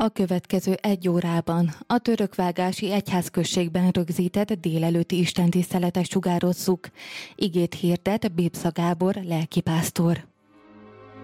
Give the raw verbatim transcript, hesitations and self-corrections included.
A következő egy órában a Törökvágási Egyházközségben rögzített délelőtti istentiszteletet sugározzuk. Igét hirdet Bébza Gábor lelkipásztor.